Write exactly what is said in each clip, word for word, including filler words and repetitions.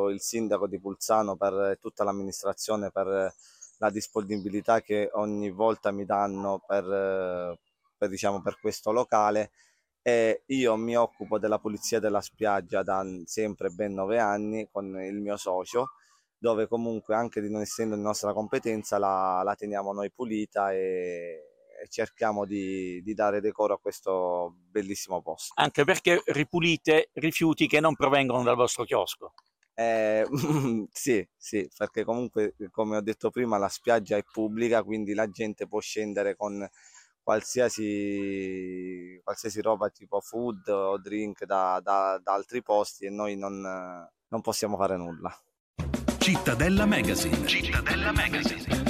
ringrazio il sindaco di Pulzano per tutta l'amministrazione, per la disponibilità che ogni volta mi danno per, per, diciamo, per questo locale. E io mi occupo della pulizia della spiaggia da sempre ben nove anni con il mio socio, dove comunque anche di non essendo di nostra competenza la, la teniamo noi pulita e, e cerchiamo di, di dare decoro a questo bellissimo posto. Anche perché ripulite rifiuti che non provengono dal vostro chiosco. Eh, sì, sì, perché comunque, come ho detto prima, la spiaggia è pubblica, quindi la gente può scendere con qualsiasi, qualsiasi roba tipo food o drink da, da, da altri posti e noi non, non possiamo fare nulla. Cittadella Magazine. Cittadella Magazine.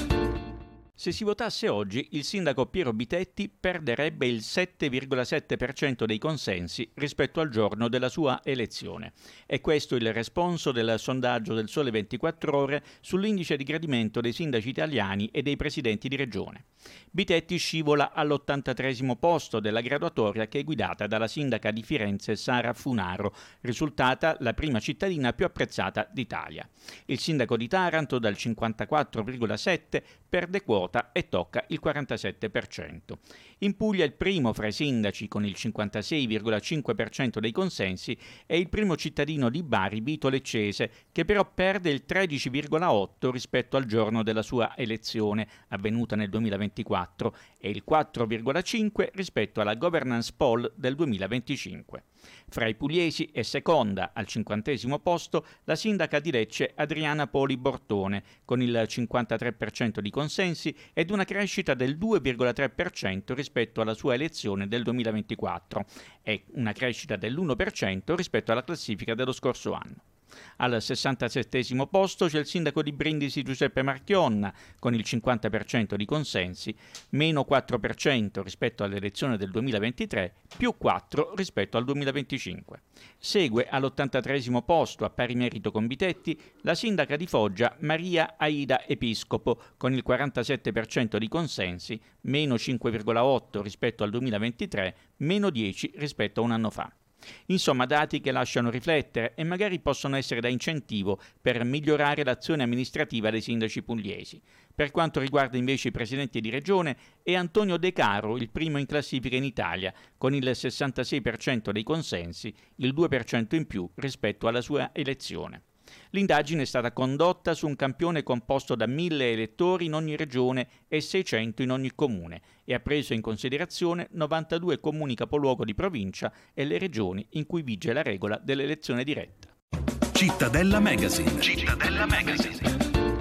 Se si votasse oggi, il sindaco Piero Bitetti perderebbe il sette virgola sette per cento dei consensi rispetto al giorno della sua elezione. È questo il responso del sondaggio del Sole ventiquattro Ore sull'indice di gradimento dei sindaci italiani e dei presidenti di regione. Bitetti scivola all'ottantatreesimo posto della graduatoria che è guidata dalla sindaca di Firenze Sara Funaro, risultata la prima cittadina più apprezzata d'Italia. Il sindaco di Taranto dal cinquantaquattro virgola sette perde quota e tocca il quarantasette per cento. In Puglia il primo fra i sindaci con il cinquantasei virgola cinque per cento dei consensi è il primo cittadino di Bari, Vito Leccese, che però perde il tredici virgola otto rispetto al giorno della sua elezione, avvenuta nel duemilaventiquattro, e il quattro virgola cinque rispetto alla governance poll del duemilaventicinque. Fra i pugliesi è seconda, al cinquantesimo posto, la sindaca di Lecce Adriana Poli Bortone, con il cinquantatré per cento di consensi ed una crescita del due virgola tre per cento rispetto alla sua elezione del duemilaventiquattro e una crescita dell'uno per cento rispetto alla classifica dello scorso anno. Al sessantasettesimo posto c'è il sindaco di Brindisi Giuseppe Marchionna con il cinquanta per cento di consensi, meno quattro per cento rispetto all'elezione del duemilaventitré, più quattro rispetto al duemilaventicinque. Segue all'ottantatreesimo posto, a pari merito con Bitetti, la sindaca di Foggia Maria Aida Episcopo con il quarantasette per cento di consensi, meno cinque virgola otto rispetto al duemilaventitré, meno dieci rispetto a un anno fa. Insomma, dati che lasciano riflettere e magari possono essere da incentivo per migliorare l'azione amministrativa dei sindaci pugliesi. Per quanto riguarda invece i presidenti di regione, è Antonio De Caro il primo in classifica in Italia, con il sessantasei per cento dei consensi, il due per cento in più rispetto alla sua elezione. L'indagine è stata condotta su un campione composto da mille elettori in ogni regione e seicento in ogni comune e ha preso in considerazione novantadue comuni capoluogo di provincia e le regioni in cui vige la regola dell'elezione diretta. Cittadella Magazine. Cittadella Magazine.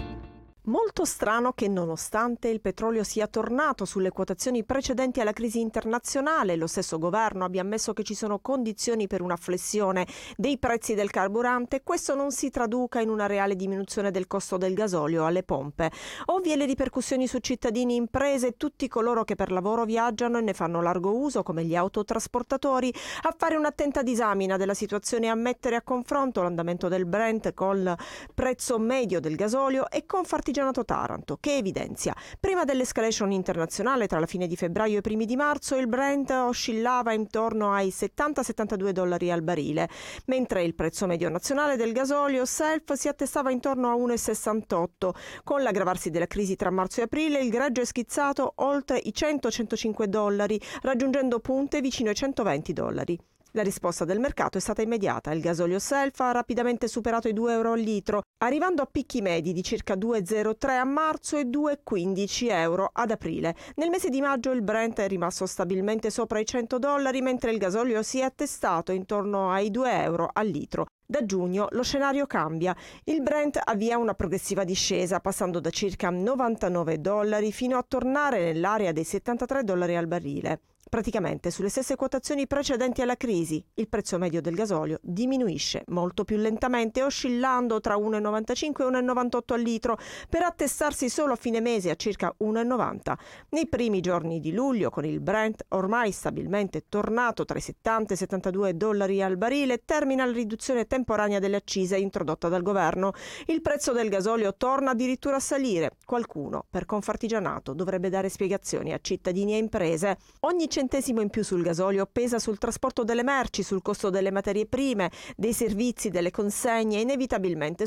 Molto strano che nonostante il petrolio sia tornato sulle quotazioni precedenti alla crisi internazionale, lo stesso governo abbia ammesso che ci sono condizioni per una flessione dei prezzi del carburante, questo non si traduca in una reale diminuzione del costo del gasolio alle pompe. Ovvie le ripercussioni su cittadini, imprese e tutti coloro che per lavoro viaggiano e ne fanno largo uso, come gli autotrasportatori, a fare un'attenta disamina della situazione e a mettere a confronto l'andamento del Brent col prezzo medio del gasolio e con Fartigianato Taranto, che evidenzia: prima dell'escalation internazionale tra la fine di febbraio e i primi di marzo il Brent oscillava intorno ai settanta settantadue dollari al barile, mentre il prezzo medio nazionale del gasolio self si attestava intorno a uno virgola sessantotto. Con l'aggravarsi della crisi tra marzo e aprile il greggio è schizzato oltre i cento centocinque dollari, raggiungendo punte vicino ai centoventi dollari. La risposta del mercato è stata immediata. Il gasolio self ha rapidamente superato i due euro al litro, arrivando a picchi medi di circa due virgola zero tre a marzo e due virgola quindici euro ad aprile. Nel mese di maggio il Brent è rimasto stabilmente sopra i cento dollari, mentre il gasolio si è attestato intorno ai due euro al litro. Da giugno lo scenario cambia. Il Brent avvia una progressiva discesa, passando da circa novantanove dollari fino a tornare nell'area dei settantatré dollari al barile. Praticamente sulle stesse quotazioni precedenti alla crisi, il prezzo medio del gasolio diminuisce molto più lentamente, oscillando tra uno virgola novantacinque e uno virgola novantotto al litro, per attestarsi solo a fine mese a circa uno virgola novanta. Nei primi giorni di luglio, con il Brent ormai stabilmente tornato tra i settanta e i settantadue dollari al barile, termina la riduzione temporanea delle accise introdotta dal governo. Il prezzo del gasolio torna addirittura a salire. Qualcuno, per Confartigianato, dovrebbe dare spiegazioni a cittadini e imprese. Ogni centesimo in più sul gasolio pesa sul trasporto delle merci, sul costo delle materie prime, dei servizi, delle consegne e inevitabilmente